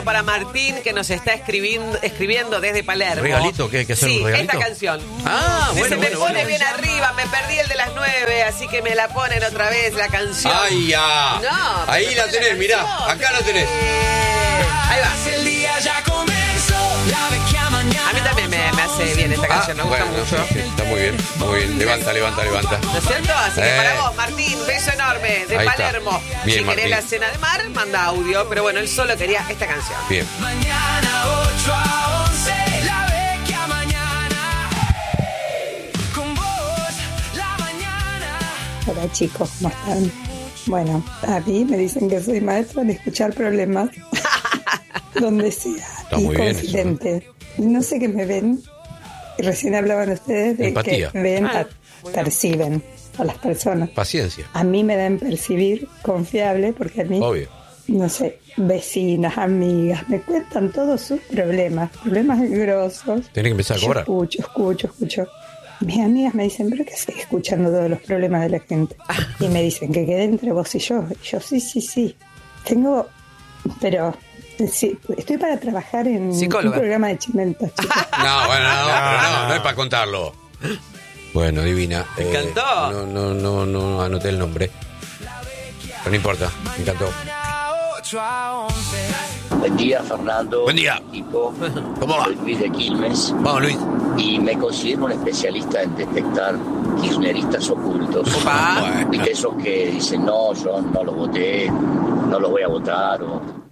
Para Martín, que nos está escribiendo desde Palermo. ¿Regalito? ¿Qué hay que hacer? Sí, un regalito? esta canción. Bueno, me pone bien arriba, me perdí el de las 9, así que me la ponen otra vez la canción. ¡Ay, ya! No, ahí la tenés, mirá, acá la tenés. Ahí va. El día ya comenzó, la vecchia mañana. A mí también me hace bien esta canción, me gusta mucho. Sí, está muy bien, muy bien. Levanta. ¿No es cierto? Así que para vos, Martín, beso enorme de Ahí está. Palermo. Bien, si querés Martín. la cena de mar, manda audio, pero bueno, él solo quería esta canción. Bien. Mañana 8 a 11, la vecchia mañana. Con vos, la mañana. Hola chicos, ¿cómo están? Bueno, a mí me dicen que soy maestra en escuchar problemas donde sea. Está muy bien eso, confidente. No sé qué me ven. Y recién hablaban ustedes de Empatía. que ven, Bueno. perciben a las personas. Paciencia. A mí me dan percibir confiable porque a mí, Obvio. no sé, vecinas, amigas, me cuentan todos sus problemas grosos. Tenés que empezar a Yo cobrar. escucho. Mis amigas me dicen, ¿pero qué haces escuchando todos los problemas de la gente? Y me dicen que quede entre vos y yo. Y yo, sí. Tengo, pero sí, estoy para trabajar en Psicóloga. un programa de chimentos, chicos. No, bueno, no es para contarlo. Bueno, divina. Me encantó. No anoté el nombre. Pero no importa, me encantó. 8 a 11. Buen día, Fernando. Buen día. Equipo. ¿Cómo va? Soy Luis de Quilmes Vamos, Luis. y me considero un especialista en detectar kirchneristas ocultos. Opa. Viste, esos que dicen, no, yo no los voté, no los voy a votar.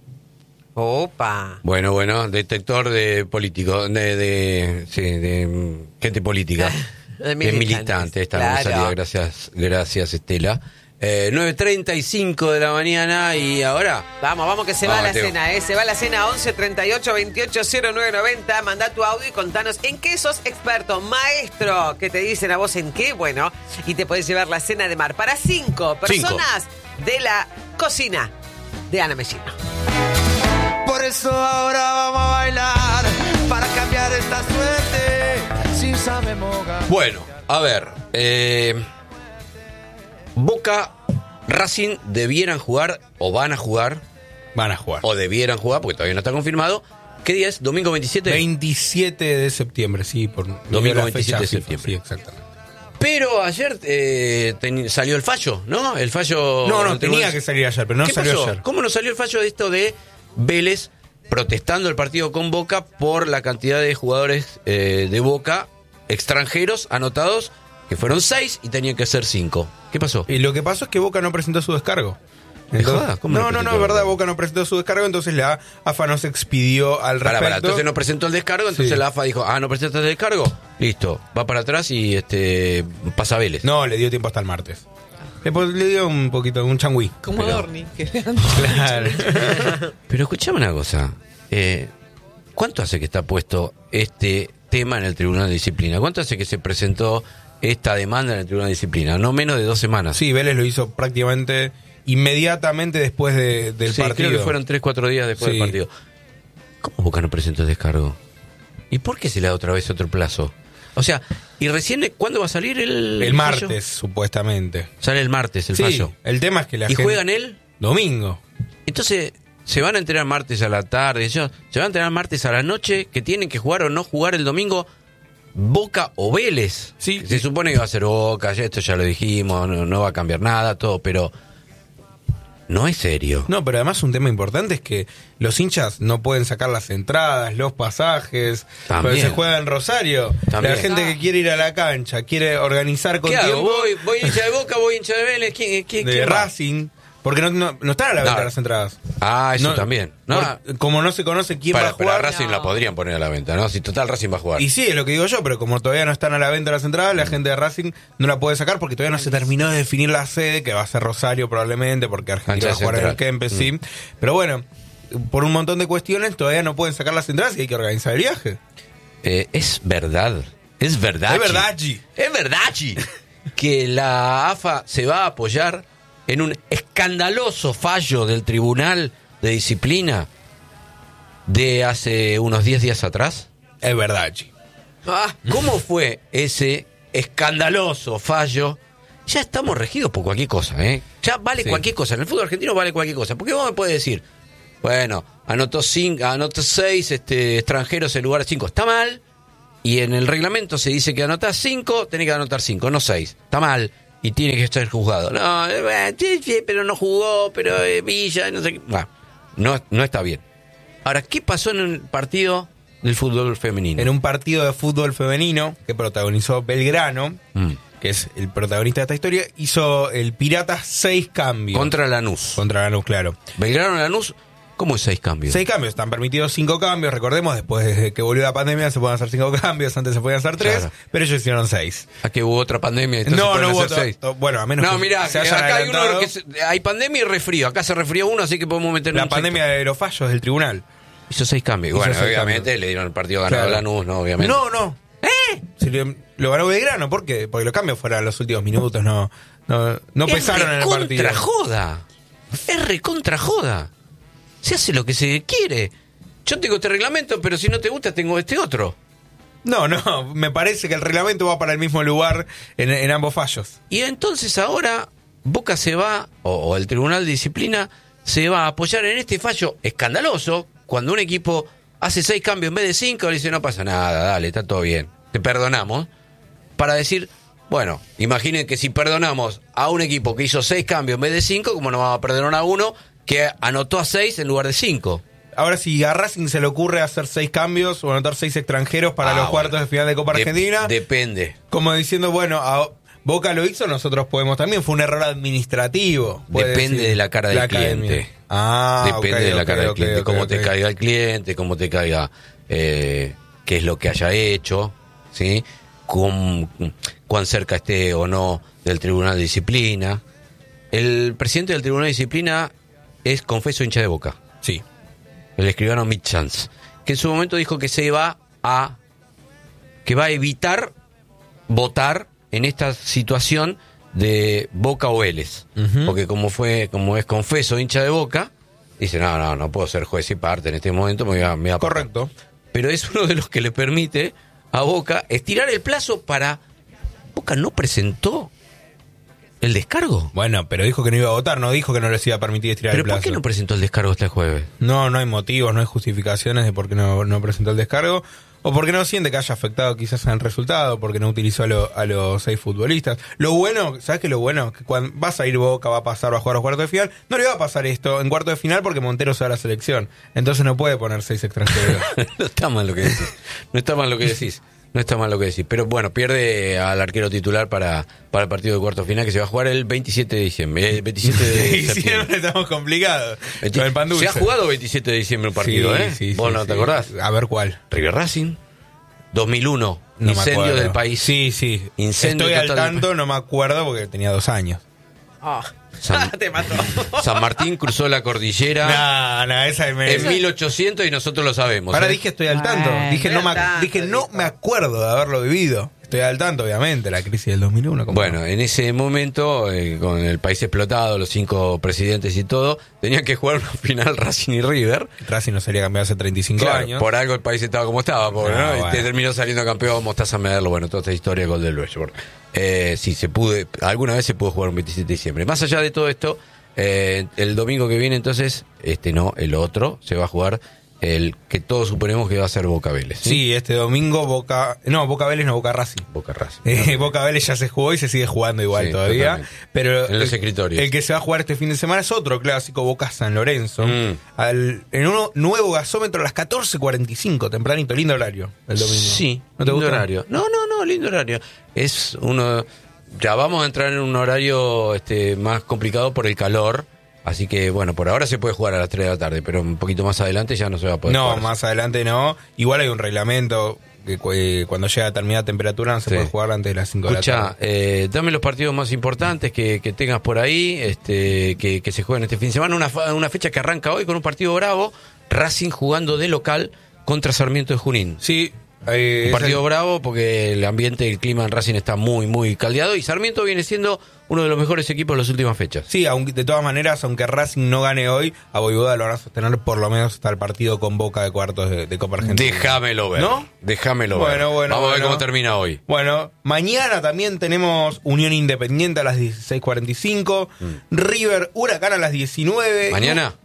Opa. Bueno, detector de político, de gente política. De De militantes, militante, esta claro. salida, gracias Estela. 9:35 de la mañana y ahora Vamos que se va Vamos, la Mateo. cena, Se va la cena 11 38 28 0990. Mandá tu audio y contanos en qué sos experto, maestro. ¿Qué te dicen a vos en qué? Bueno, y te podés llevar la cena de mar para 5 personas de la cocina de Ana Mellino. Por eso ahora vamos a bailar para cambiar esta suerte. Si sabemos Bueno, a ver, Boca, Racing debieran jugar o van a jugar Van a jugar. o debieran jugar porque todavía no está confirmado. ¿Qué día es? ¿Domingo 27? 27 de septiembre, sí, por Domingo la 27 de fecha FIFA, septiembre. Sí, exactamente. Pero ayer salió el fallo, ¿no? El fallo... No, tenía que salir ayer, pero no ¿Qué salió pasó? ayer. ¿Cómo no salió el fallo de esto de Vélez protestando el partido con Boca por la cantidad de jugadores de Boca extranjeros anotados, que fueron 6 y tenían que ser 5? ¿Qué pasó? Y lo que pasó es que Boca no presentó su descargo. ¿Me jodas? ¿Cómo No, presentó? es verdad, Boca no presentó su descargo, entonces la AFA nos expidió al respecto. Para, entonces no presentó el descargo, entonces Sí. la AFA dijo, no presentaste el descargo, listo, va para atrás y pasa a Vélez. No, le dio tiempo hasta el martes. Le dio un poquito, un changüí. Como Pero- Dorni. Claro. Pero escuchame una cosa, ¿cuánto hace que está puesto este tema en el Tribunal de Disciplina? ¿Cuánto hace que se presentó esta demanda en el Tribunal de Disciplina? No menos de 2 semanas. Sí, Vélez lo hizo prácticamente inmediatamente después del Sí, partido. creo que fueron 3-4 días después Sí. del partido. ¿Cómo Boca no presentó el descargo? ¿Y por qué se le da otra vez otro plazo? O sea, ¿y recién cuándo va a salir el El fallo? martes, supuestamente. Sale el martes el Sí, fallo. el tema es que la ¿Y gente... juegan él? Domingo. Entonces, se van a enterar martes a la tarde, se van a enterar martes a la noche que tienen que jugar o no jugar el domingo Boca o Vélez. Sí. Se supone que va a ser Boca, esto ya lo dijimos, no va a cambiar nada, todo, pero no es serio. No, pero además un tema importante es que los hinchas no pueden sacar las entradas, los pasajes, También. porque se juega en Rosario. También. La gente que quiere ir a la cancha, quiere organizar con ¿Qué hago? tiempo ¿Voy hincha de Boca, voy hincha de Vélez? ¿Quién de va? Racing, porque no están a la venta No. las entradas. Eso No, también. No, como no se conoce quién va a para jugar. Racing la podrían poner a la venta, ¿no? Si total Racing va a jugar. Y sí, es lo que digo yo, pero como todavía no están a la venta las entradas, la gente de Racing no la puede sacar porque todavía no se terminó de definir la sede, que va a ser Rosario probablemente, porque Argentina va a Cancha jugar en el central. Kempes, sí. Pero bueno, por un montón de cuestiones todavía no pueden sacar las entradas y hay que organizar el viaje. Es verdad. Es verdad. Es verdad, G. Es verdad, G, que la AFA se va a apoyar en un escandaloso fallo del Tribunal de Disciplina de hace unos 10 días atrás. Es verdad, G. ¿Cómo fue ese escandaloso fallo? Ya estamos regidos por cualquier cosa, ¿eh? Ya vale Sí. cualquier cosa. En el fútbol argentino vale cualquier cosa. Porque vos me podés decir, Bueno, anotó 6 extranjeros en lugar de 5. Está mal. Y en el reglamento se dice que anotás 5, tenés que anotar 5, no 6. Está mal. Y tiene que estar juzgado. No, sí, pero no jugó, pero Villa, no sé qué. No está bien. Ahora, ¿qué pasó en el partido del fútbol femenino? En un partido de fútbol femenino que protagonizó Belgrano, que es el protagonista de esta historia, hizo el Pirata 6 cambios. Contra Lanús. Contra Lanús, claro. Belgrano-Lanús, ¿cómo es 6 cambios? 6 cambios, están permitidos 5 cambios. Recordemos, después de que volvió la pandemia se pueden hacer 5 cambios, antes se podían hacer 3, Claro. pero ellos hicieron 6. ¿A que hubo otra pandemia? Entonces No pueden hubo hacer 6. bueno, a menos No, que mirá, se hayan acá hay adelantado. hay pandemia y resfrío. Acá se resfrió uno, así que podemos meter La un pandemia de los fallos del tribunal. Hizo 6 cambios. Hizo Bueno, 6 obviamente cambios. le dieron el partido ganado Claro. a Lanús, ¿no? Obviamente. No. Lo ganó Belgrano, ¿por qué? Porque los cambios fueron a los últimos minutos, no pesaron en el partido. Es recontra joda. Se hace lo que se quiere. Yo tengo este reglamento, pero si no te gusta, tengo este otro. No, me parece que el reglamento va para el mismo lugar en ambos fallos. Y entonces ahora Boca se va, o el Tribunal de Disciplina se va a apoyar en este fallo escandaloso, cuando un equipo hace 6 cambios en vez de 5, le dice no pasa nada, dale, está todo bien, te perdonamos, para decir, bueno, imaginen que si perdonamos a un equipo que hizo 6 cambios en vez de 5, ¿cómo no vamos a perdonar a uno que anotó a 6 en lugar de 5? Ahora, si a Racing se le ocurre hacer 6 cambios o anotar 6 extranjeros para los cuartos de final de Copa Argentina, depende. Como diciendo, bueno, Boca lo hizo, nosotros podemos también. Fue un error administrativo. Depende de la cara del cliente. Depende de la cara del cliente. Cómo te caiga el cliente, cómo te caiga qué es lo que haya hecho, ¿sí? Cuán cerca esté o no del Tribunal de Disciplina. El presidente del Tribunal de Disciplina es, confeso, hincha de Boca. Sí. El escribano Mitchans, que en su momento dijo que va a evitar votar en esta situación de Boca o Vélez. Porque como es confeso hincha de Boca, dice, no puedo ser juez y parte en este momento, me voy a Correcto. Pero es uno de los que le permite a Boca estirar el plazo para... Boca no presentó el descargo. Bueno, pero dijo que no iba a votar, no dijo que no les iba a permitir estirar el ¿Pero plazo. por qué no presentó el descargo este jueves? No hay motivos, no hay justificaciones de por qué no presentó el descargo, o porque no siente que haya afectado quizás al resultado, porque no utilizó a los 6 futbolistas. Lo bueno, ¿sabes qué? Lo bueno, que cuando vas a ir Boca, va a pasar, va a jugar a cuartos de final, no le va a pasar esto en cuartos de final porque Montero se va a la selección. Entonces no puede poner 6 extranjeros. No está mal lo que decís. No está mal lo que decís. Pero bueno, pierde al arquero titular para el partido de cuartos final que se va a jugar el 27 de diciembre. El 27 de septiembre. Estamos complicados. Con el pan dulce. Se ha jugado 27 de diciembre un partido, ¿eh? Sí, ¿Vos no te acordás? A ver cuál. River Racing, 2001, No incendio me acuerdo. del país. Sí. Incendio Estoy al total del tanto, no me acuerdo porque tenía 2 años. Te mató. San Martín cruzó la cordillera Esa es en 1800 y nosotros lo sabemos. Ahora ¿eh? dije estoy al tanto. Dije no me acuerdo de haberlo vivido. Estoy al tanto, obviamente, la crisis del 2001. Bueno, en ese momento, con el país explotado, los 5 presidentes y todo, tenían que jugar una final Racing y River. Racing no salía campeón hace 35 Claro, años. por algo el país estaba como estaba, pobre, ¿no? Bueno. Y te terminó saliendo campeón Mostaza Merlo, bueno, toda esta historia de gol del Bechor. Sí, alguna vez se pudo jugar un 27 de diciembre. Más allá de todo esto, el domingo que viene entonces, el otro, se va a jugar el que todos suponemos que va a ser Boca Vélez. Sí, este domingo Boca Vélez, no Boca Racing. Boca Racing. Boca Vélez ya se jugó y se sigue jugando igual Sí, todavía. totalmente. Pero En los escritorios. el que se va a jugar este fin de semana es otro clásico, Boca San Lorenzo. Mm. En un nuevo gasómetro a las 14:45, tempranito, lindo horario el domingo. Sí, ¿No te lindo gusta? horario. No, lindo horario. Es uno... Ya vamos a entrar en un horario más complicado por el calor. Así que, bueno, por ahora se puede jugar a las 3 de la tarde, pero un poquito más adelante ya no se va a poder No, jugar. más adelante no. Igual hay un reglamento que cuando llega a determinada temperatura no se Sí. puede jugar antes de las 5 de la Escucha, tarde. dame los partidos más importantes que tengas por ahí, que se jueguen este fin de semana. Una fecha que arranca hoy con un partido bravo, Racing jugando de local contra Sarmiento de Junín. Sí. Un partido bravo porque el ambiente, el clima en Racing está muy, muy caldeado y Sarmiento viene siendo uno de los mejores equipos de las últimas fechas. Sí, aunque de todas maneras, aunque Racing no gane hoy, a Voivoda lo van a sostener por lo menos hasta el partido con Boca de cuartos de Copa Argentina. Déjamelo ver. ¿No? Déjamelo ver. Bueno, Vamos a ver bueno. cómo termina hoy. Bueno, mañana también tenemos Unión Independiente a las 16:45, River Huracán a las 19. ¿Mañana?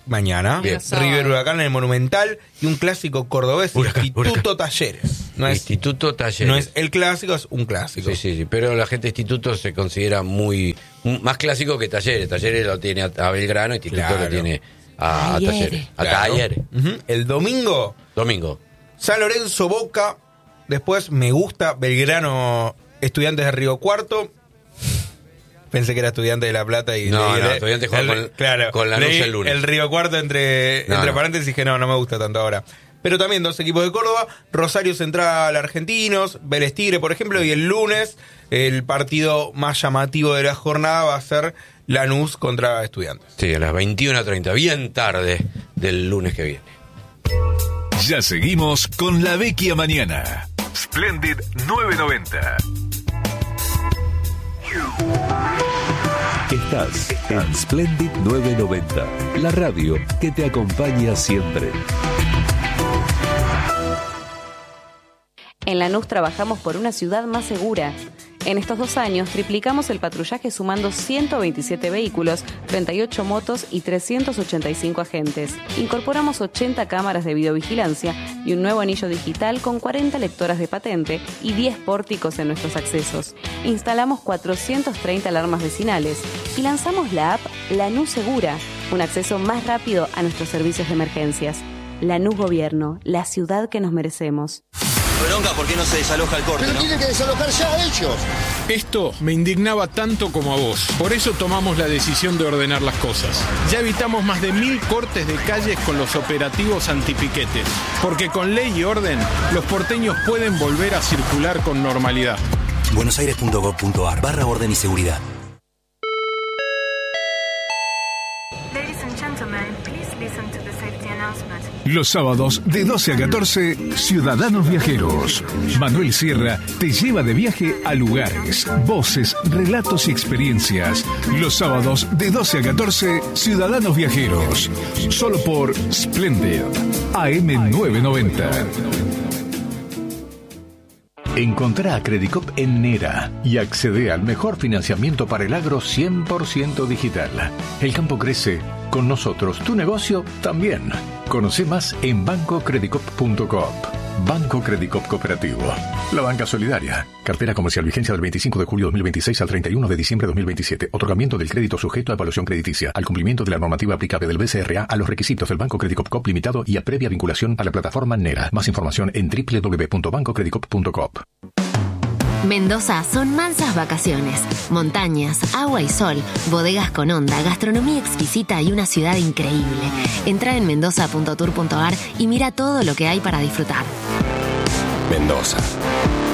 mañana. Bien. River Huracán en el Monumental y un clásico cordobés, Huracán, Instituto Huracán. Talleres. No es, Instituto Talleres. no es el clásico, es un clásico. Sí, pero la gente de Instituto se considera más clásico que Talleres. Talleres lo tiene a Belgrano, Instituto Claro. lo tiene a Talleres. Talleres. A Claro. Talleres. Ujú. El domingo, Domingo. San Lorenzo Boca. Después me gusta Belgrano Estudiantes de Río Cuarto. Pensé que era Estudiante de La Plata y No, leí no, Estudiantes juega con Lanús leí el lunes. El Río Cuarto entre No. paréntesis y dije no me gusta tanto ahora. Pero también dos equipos de Córdoba, Rosario Central Argentinos, Vélez Tigre, por ejemplo, y el lunes el partido más llamativo de la jornada va a ser Lanús contra Estudiantes. Sí, a las 21:30, bien tarde del lunes que viene. Ya seguimos con La Vecchia Mañana. Splendid 990. Estás en Splendid 990, la radio que te acompaña siempre. En Lanús trabajamos por una ciudad más segura. En estos 2 años triplicamos el patrullaje sumando 127 vehículos, 38 motos y 385 agentes. Incorporamos 80 cámaras de videovigilancia y un nuevo anillo digital con 40 lectoras de patente y 10 pórticos en nuestros accesos. Instalamos 430 alarmas vecinales y lanzamos la app Lanús Segura, un acceso más rápido a nuestros servicios de emergencias. Lanús Gobierno, la ciudad que nos merecemos. Bronca, ¿por qué no se desaloja el corte? Pero tienen que desalojar ya ellos. Esto me indignaba tanto como a vos. Por eso tomamos la decisión de ordenar las cosas. Ya evitamos más de 1000 cortes de calles con los operativos antipiquetes. Porque con ley y orden, los porteños pueden volver a circular con normalidad. buenosaires.gov.ar/orden y seguridad. Ladies and gentlemen, please listen to the safety announcement. Los sábados de 12 a 14, Ciudadanos Viajeros. Manuel Sierra te lleva de viaje a lugares, voces, relatos y experiencias. Los sábados de 12 a 14, Ciudadanos Viajeros. Solo por Splendid, AM 990. Encontrá a Credicop en Nera y accede al mejor financiamiento para el agro 100% digital. El campo crece, con nosotros tu negocio también. Conoce más en bancocredicop.coop. Banco Credicop Cooperativo. La banca solidaria. Cartera comercial, vigencia del 25 de julio de 2026 al 31 de diciembre de 2027. Otorgamiento del crédito sujeto a evaluación crediticia. Al cumplimiento de la normativa aplicable del BCRA a los requisitos del Banco Credicop Coop Limitado y a previa vinculación a la plataforma NERA. Más información en www.bancocredicop.coop. Mendoza son mansas vacaciones, montañas, agua y sol, bodegas con onda, gastronomía exquisita y una ciudad increíble. Entra en mendoza.tour.ar y mira todo lo que hay para disfrutar. Mendoza.